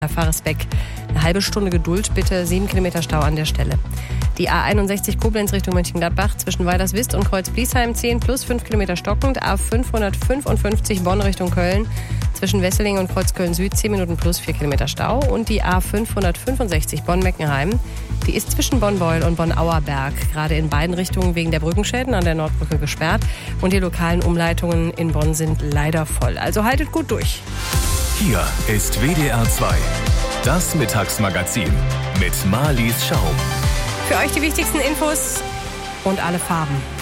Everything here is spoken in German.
Pfarrersbeck. Eine halbe Stunde Geduld bitte, 7 Kilometer Stau an der Stelle. Die A61 Koblenz Richtung Mönchengladbach zwischen Weilerswist und Kreuz-Bliesheim 10 plus 5 Kilometer stockend. A555 Bonn Richtung Köln zwischen Wesseling und Kreuzköln Süd 10 Minuten plus 4 Kilometer Stau. Und die A565 Bonn-Meckenheim, die ist zwischen Bonn-Beul und Bonn-Auerberg gerade in beiden Richtungen wegen der Brückenschäden an der Nordbrücke gesperrt. Und die lokalen Umleitungen in Bonn sind leider voll. Also haltet gut durch. Hier ist WDR 2, das Mittagsmagazin mit Marlies Schaub. Für euch die wichtigsten Infos und alle Farben.